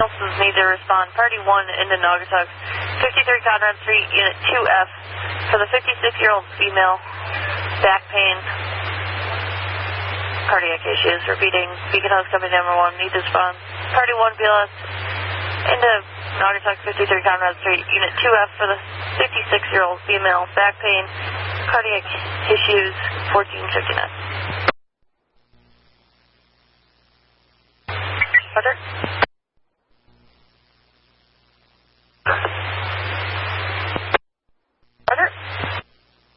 Need to respond. Party 1 into Naugatuck, 53 Conrad Street, Unit 2F, for the 56-year-old female, back pain, cardiac issues. Repeating, Beacon House Company number 1, need to respond. Party 1 BLS into Naugatuck, 53 Conrad Street, Unit 2F, for the 56-year-old female, back pain, cardiac issues, 1459. Roger.